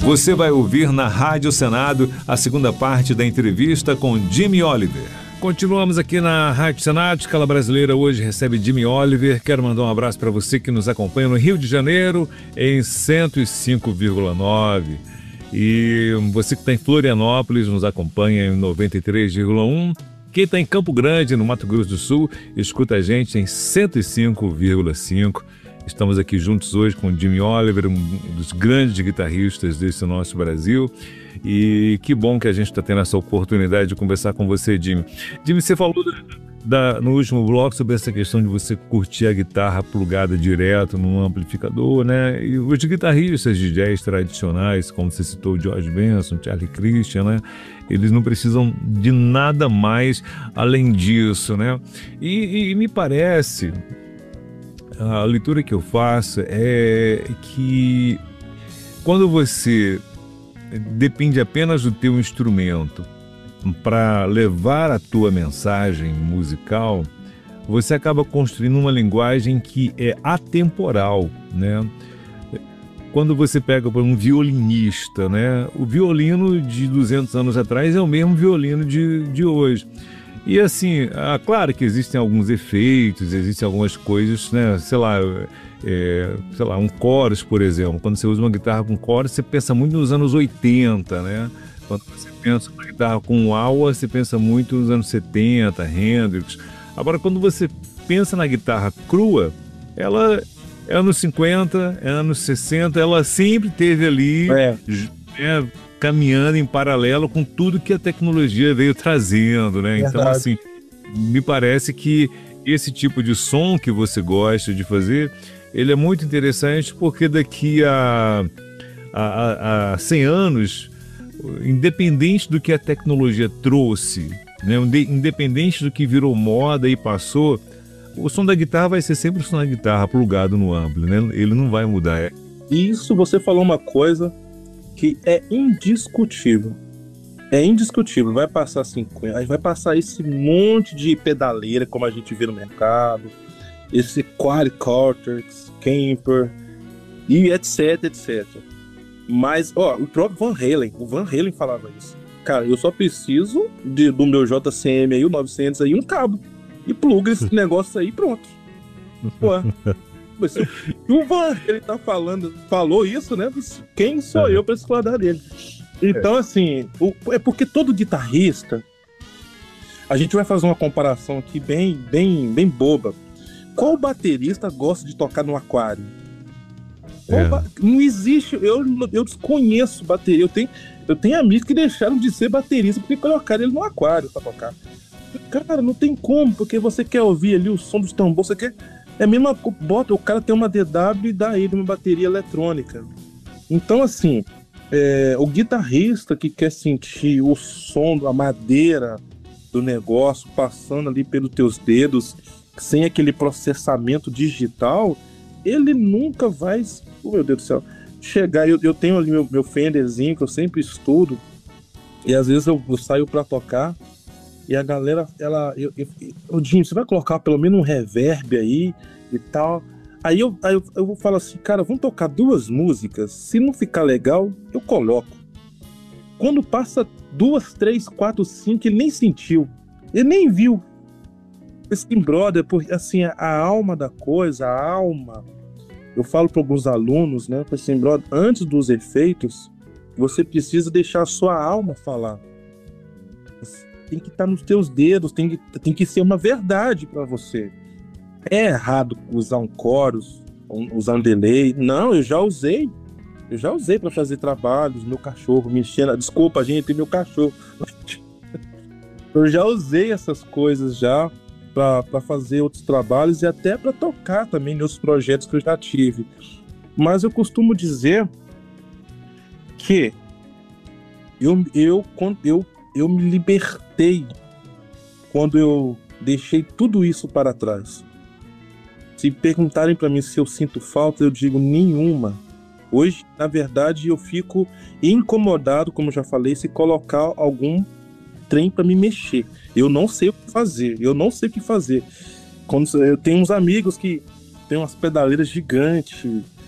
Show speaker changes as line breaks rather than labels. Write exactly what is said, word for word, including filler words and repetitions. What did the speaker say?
Você vai ouvir na Rádio Senado a segunda parte da entrevista com Jimmy Oliver. Continuamos aqui na Rádio Senado. Escala Brasileira hoje recebe Jimmy Oliver. Quero mandar um abraço para você que nos acompanha no Rio de Janeiro em cento e cinco vírgula nove. E você que está em Florianópolis nos acompanha em noventa e três vírgula um. Quem está em Campo Grande, no Mato Grosso do Sul, escuta a gente em cento e cinco vírgula cinco. Estamos aqui juntos hoje com o Jimmy Oliver, um dos grandes guitarristas desse nosso Brasil. E que bom que a gente está tendo essa oportunidade de conversar com você, Jimmy. Jimmy, você falou da, da, no último bloco sobre essa questão de você curtir a guitarra plugada direto num amplificador, né? E os guitarristas de jazz tradicionais, como você citou, o George Benson, Charlie Christian, né? Eles não precisam de nada mais além disso, né? E, e me parece... A leitura que eu faço é que quando você depende apenas do teu instrumento para levar a tua mensagem musical, você acaba construindo uma linguagem que é atemporal, né? Quando você pega por um violinista, né? O violino de duzentos anos atrás é o mesmo violino de, de hoje. E assim, ah, claro que existem alguns efeitos, existem algumas coisas, né? Sei lá, é, sei lá, um chorus, por exemplo. Quando você usa uma guitarra com chorus, você pensa muito nos anos oitenta, né? Quando você pensa numa guitarra com wah, você pensa muito nos anos setenta, Hendrix. Agora, quando você pensa na guitarra crua, ela é anos cinquenta, é anos sessenta, ela sempre teve ali... É. É, caminhando em paralelo com tudo que a tecnologia veio trazendo, né? Verdade. Então, assim, me parece que esse tipo de som que você gosta de fazer, ele é muito interessante porque daqui a, a, a cem anos, independente do que a tecnologia trouxe, né? Independente do que virou moda e passou, o som da guitarra vai ser sempre o som da guitarra plugado no amplo, né? Ele não vai mudar. É.
Isso, você falou uma coisa... que é indiscutível. É indiscutível. Vai passar cinquenta, vai passar esse monte de pedaleira, como a gente vê no mercado, esse quadricórtex, Kemper, e etc, etcétera. Mas, ó, o próprio Van Halen, o Van Halen falava isso. Cara, eu só preciso de, do meu J C M aí, o novecentos aí, um cabo. E pluga esse negócio aí, pronto. Pô, o Van, ele tá falando, falou isso, né? Quem sou eu para discordar dele? Então, assim, o, é porque todo guitarrista, a gente vai fazer uma comparação aqui bem, bem, bem boba. Qual baterista gosta de tocar no aquário? É. Ba... Não existe, eu, eu desconheço bateria. Eu tenho, eu tenho amigos que deixaram de ser baterista porque colocaram ele no aquário para tocar. Cara, não tem como, porque você quer ouvir ali o som dos tambores, você quer... É mesmo, bota, o cara tem uma D W e dá ele uma bateria eletrônica. Então, assim, é, o guitarrista que quer sentir o som, a madeira do negócio passando ali pelos teus dedos, sem aquele processamento digital, ele nunca vai, oh, meu Deus do céu, chegar. Eu, eu tenho ali meu, meu Fenderzinho que eu sempre estudo, e às vezes eu, eu saio pra tocar, e a galera, ela... Eu, eu, eu, Jim, você vai colocar pelo menos um reverb aí e tal. Aí eu, aí eu, eu vou falar assim, cara, vamos tocar duas músicas. Se não ficar legal, eu coloco. Quando passa duas, três, quatro, cinco, ele nem sentiu. Ele nem viu. Esse brother, porque assim, a alma da coisa, a alma... Eu falo para alguns alunos, né? Assim, brother, antes dos efeitos, você precisa deixar a sua alma falar. Tem que estar nos teus dedos, tem que, tem que ser uma verdade para você. É errado usar um chorus, usar um delay. Não, eu já usei. Eu já usei para fazer trabalhos, meu cachorro me enchendo. Desculpa, gente, meu cachorro. Eu já usei essas coisas já para fazer outros trabalhos e até para tocar também nos projetos que eu já tive. Mas eu costumo dizer que eu, eu, eu Eu me libertei quando eu deixei tudo isso para trás. Se perguntarem para mim se eu sinto falta, eu digo nenhuma. Hoje, na verdade, eu fico incomodado, como eu já falei, se colocar algum trem para me mexer. Eu não sei o que fazer, eu não sei o que fazer. Quando eu tenho uns amigos que tem umas pedaleiras gigantes,